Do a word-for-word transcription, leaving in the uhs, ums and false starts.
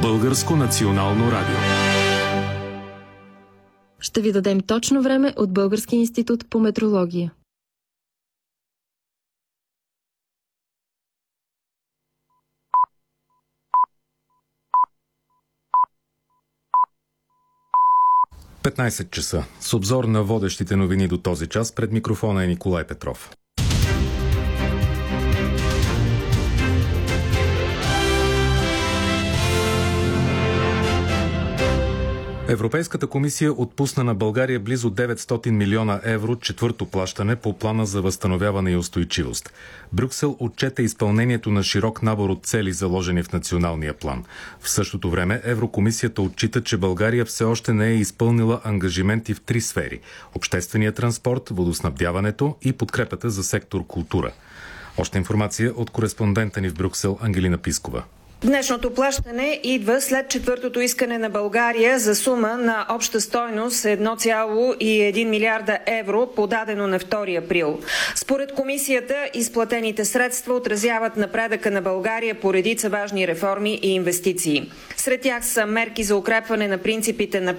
Българско национално радио. Ще ви дадем точно време от Българския институт по метрология. петнайсет часа. С обзор на водещите новини до този час пред микрофона е Николай Петров. Европейската комисия отпусна на България близо деветстотин милиона евро четвърто плащане по плана за възстановяване и устойчивост. Брюксел отчете изпълнението на широк набор от цели, заложени в националния план. В същото време Еврокомисията отчита, че България все още не е изпълнила ангажименти в три сфери – обществения транспорт, водоснабдяването и подкрепата за сектор култура. Още информация от кореспондента ни в Брюксел Ангелина Пискова. Днешното плащане идва след четвъртото искане на България за сума на обща стойност едно цяло и един милиарда евро, подадено на втори април. Според комисията, изплатените средства отразяват напредъка на България по редица важни реформи и инвестиции. Сред тях са мерки за укрепване на принципите на